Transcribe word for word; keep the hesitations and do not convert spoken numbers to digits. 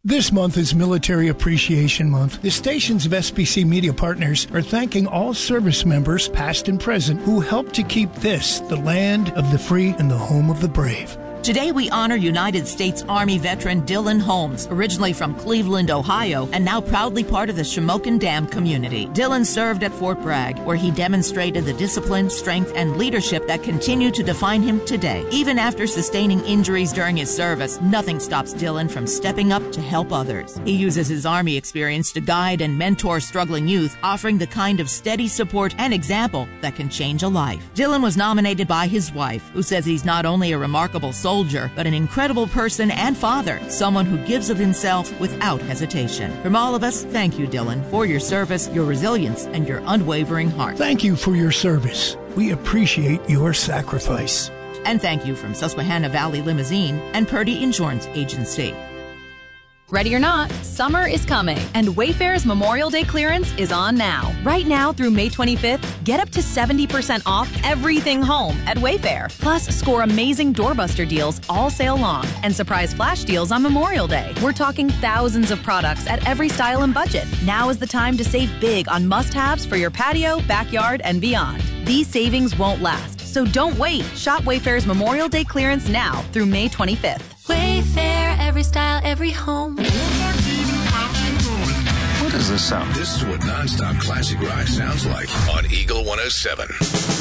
This month is Military Appreciation Month. The stations of S B C Media Partners are thanking all service members, past and present, who helped to keep this the land of the free and the home of the brave. Today we honor United States Army veteran Dylan Holmes, originally from Cleveland, Ohio, and now proudly part of the Shamokin Dam community. Dylan served at Fort Bragg, where he demonstrated the discipline, strength, and leadership that continue to define him today. Even after sustaining injuries during his service, nothing stops Dylan from stepping up to help others. He uses his Army experience to guide and mentor struggling youth, offering the kind of steady support and example that can change a life. Dylan was nominated by his wife, who says he's not only a remarkable soldier, soldier, but an incredible person and father, someone who gives of himself without hesitation. From all of us, thank you, Dylan, for your service, your resilience, and your unwavering heart. Thank you for your service. We appreciate your sacrifice. And thank you from Susquehanna Valley Limousine and Purdy Insurance Agency. Ready or not, summer is coming, and Wayfair's Memorial Day clearance is on now. Right now through May twenty-fifth, get up to seventy percent off everything home at Wayfair. Plus, score amazing doorbuster deals all sale long and surprise flash deals on Memorial Day. We're talking thousands of products at every style and budget. Now is the time to save big on must-haves for your patio, backyard, and beyond. These savings won't last, so don't wait. Shop Wayfair's Memorial Day clearance now through May twenty-fifth. Wayfair, every style, every home. What is this sound? This is what nonstop classic rock sounds like on Eagle one oh seven.